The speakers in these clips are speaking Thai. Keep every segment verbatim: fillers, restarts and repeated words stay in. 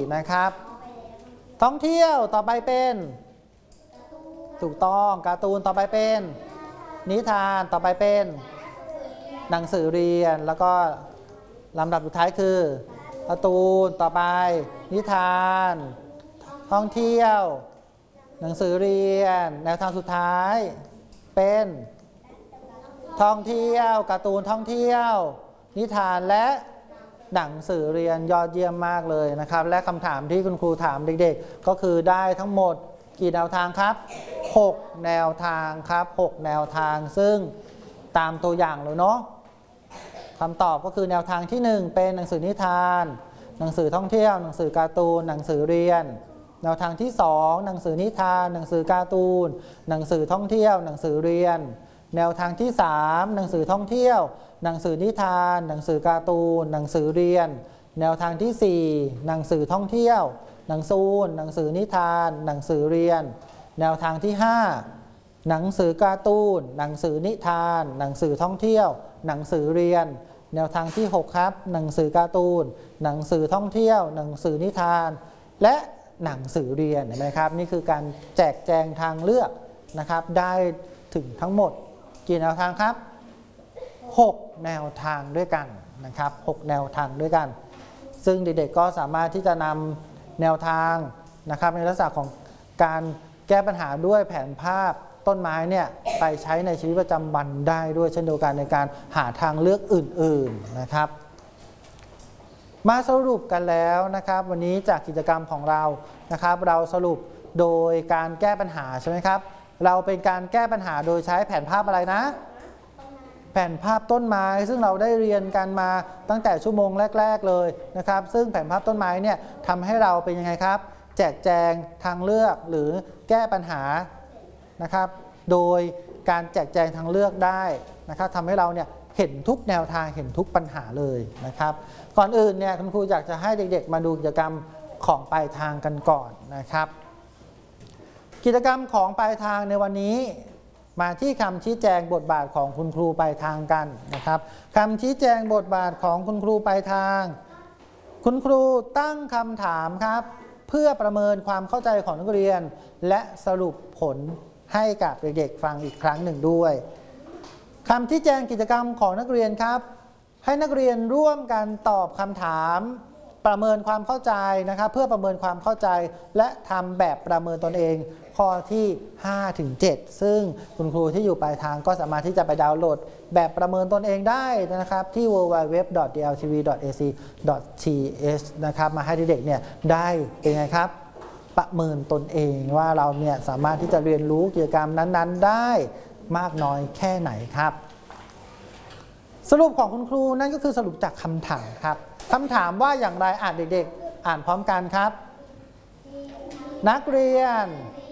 นะครับท่องเที่ยวต่อไปเป็นถูกต้องการ์ตูนต่อไปเป็นนิทานต่อไปเป็นหนังสือเรียนแล้วก็ลำดับสุดท้ายคือการ์ตูนต่อไปนิทานท่องเที่ยวหนังสือเรียนแนวทางสุดท้ายเป็นท่องเที่ยวการ์ตูนท่องเที่ยวนิทานและหนังสือเรียนยอดเยี่ยมมากเลยนะครับและคำถามที่คุณครูถามเด็กๆก็คือได้ทั้งหมดกี่แนวทางครับหกแนวทางครับหกแนวทางซึ่งตามตัวอย่างเลยเนาะคำตอบก็คือแนวทางที่หนึ่งเป็นหนังสือนิทานหนังสือท่องเที่ยวหนังสือการ์ตูนหนังสือเรียนแนวทางที่สองหนังสือนิทานหนังสือการ์ตูนหนังสือท่องเที่ยวหนังสือเรียนแนวทางที่สามหนังสือท่องเที่ยวหนังสือนิทานหนังสือการ์ตูนหนังสือเรียนแนวทางที่สี่หนังสือท่องเที่ยวหนังสือหนังสือนิทานหนังสือเรียนแนวทางที่ห้าหนังสือการ์ตูนหนังสือนิทานหนังสือท่องเที่ยวหนังสือเรียนแนวทางที่หกครับหนังสือการ์ตูนหนังสือท่องเที่ยวหนังสือนิทานและหนังสือเรียนนะครับนี่คือการแจกแจงทางเลือกนะครับได้ถึงทั้งหมดกี่แนวทางครับหกแนวทางด้วยกันนะครับหกแนวทางด้วยกันซึ่งเด็กๆก็สามารถที่จะนำแนวทางนะครับในลักษณะของการแก้ปัญหาด้วยแผนภาพต้นไม้เนี่ยไปใช้ในชีวิตประจำวันได้ด้วยเช่นเดียวกันในการหาทางเลือกอื่นๆนะครับมาสรุปกันแล้วนะครับวันนี้จากกิจกรรมของเรานะครับเราสรุปโดยการแก้ปัญหาใช่ไหมครับเราเป็นการแก้ปัญหาโดยใช้แผนภาพอะไรนะแผนภาพต้นไม้ซึ่งเราได้เรียนกันมาตั้งแต่ชั่วโมงแรกๆเลยนะครับซึ่งแผนภาพต้นไม้เนี่ยทำให้เราเป็นยังไงครับแจกแจงทางเลือกหรือแก้ปัญหานะครับโดยการแจกแจงทางเลือกได้นะครับทำให้เราเนี่ยเห็นทุกแนวทางเห็นทุกปัญหาเลยนะครับก่อนอื่นเนี่ยคุณครูอยากจะให้เด็กๆมาดูกิจกรรมของปลายทางกันก่อนนะครับกิจกรรมของปลายทางในวันนี้มาที่คำชี้แจงบทบาทของคุณครูปลายทางกันนะครับคำชี้แจงบทบาทของคุณครูปลายทางคุณครูตั้งคำถามครับเพื่อประเมินความเข้าใจของนักเรียนและสรุปผลให้กับเด็กๆฟังอีกครั้งหนึ่งด้วยคำชี้แจงกิจกรรมของนักเรียนครับให้นักเรียนร่วมกันตอบคำถามประเมินความเข้าใจนะครับเพื่อประเมินความเข้าใจและทำแบบประเมินตนเองข้อที่ ห้าถึงเจ็ด ซึ่งคุณครูที่อยู่ปลายทางก็สามารถที่จะไปดาวน์โหลดแบบประเมินตนเองได้นะครับที่ ดับเบิลยู ดับเบิลยู ดับเบิลยู ดอท ดี แอล ที วี ดอท เอ ซี ดอท ที เอช นะครับมาให้เด็กๆเนี่ยได้เป็นไงครับประเมินตนเองว่าเราเนี่ยสามารถที่จะเรียนรู้กิจกรรมนั้นๆได้มากน้อยแค่ไหนครับสรุปของคุณครูนั่นก็คือสรุปจากคำถามครับคำถามว่าอย่างไรอ่านเด็กๆอ่านพร้อมกันครับนักเรียน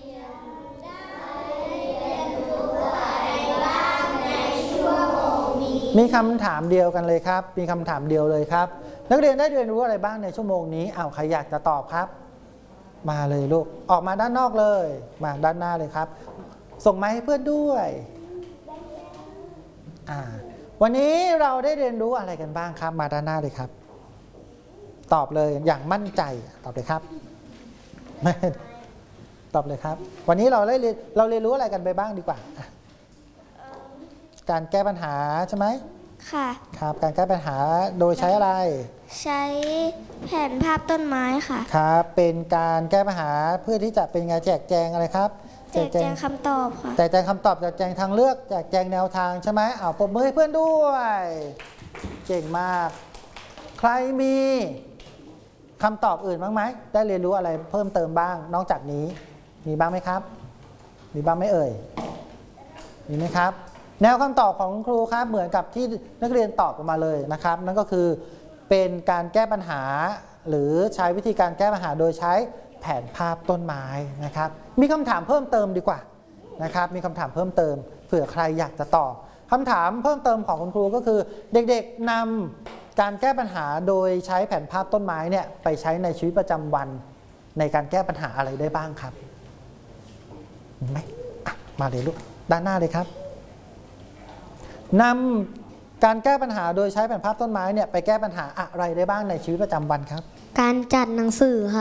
มีคำถามเดียวกันเลยครับมีคำถามเดียวเลยครับนักเรียนได้เรียนรู้อะไรบ้างในชั่วโมงนี้อ้าวใครอยากจะตอบครับมาเลยลูกออกมาด้านนอกเลยมาด้านหน้าเลยครับส่งไมค์ให้เพื่อนด้วยอ่าวันนี้เราได้เรียนรู้อะไรกันบ้างครับมาด้านหน้าเลยครับตอบเลยอย่างมั่นใจตอบเลยครับตอบเลยครับวันนี้เราได้เรียนเราเรียนรู้อะไรกันไปบ้างดีกว่าการแก้ปัญหาใช่ไหมค่ะครับการแก้ปัญหาโดยใช้อะไรใช้แผนภาพต้นไม้ค่ะครับเป็นการแก้ปัญหาเพื่อที่จะเป็นการแจกแจงอะไรครับแจกแจงคำตอบค่ะแจกแจงคำตอบแจกแจงทางเลือกแจกแจงแนวทางใช่ไหมเอาปรบมือให้เพื่อนด้วยเก่งมากใครมีคำตอบอื่นบ้างไหมได้เรียนรู้อะไรเพิ่มเติมบ้างนอกจากนี้มีบ้างไหมครับมีบ้างไหมเอ่ยมีไหมครับแนวคำตอบของครูครับเหมือนกับที่นักเรียนตอบออกมาเลยนะครับนั่นก็คือเป็นการแก้ปัญหาหรือใช้วิธีการแก้ปัญหาโดยใช้แผนภาพต้นไม้นะครับมีคำถามเพิ่มเติมดีกว่านะครับมีคำถามเพิ่มเติมเผื่อใครอยากจะตอบคำถามเพิ่มเติมของคุณครูก็คือเด็กๆนำการแก้ปัญหาโดยใช้แผนภาพต้นไม้เนี่ยไปใช้ในชีวิตประจำวันในการแก้ปัญหาอะไรได้บ้างครับมีไหมมาเลยลูกด้านหน้าเลยครับนำการแก้ปัญหาโดยใช้แผนภาพต้นไม้เนี่ยไปแก้ปัญหาอะไรได้บ้างในชีวิตประจำวันครับการจัดหนังสือค่ะ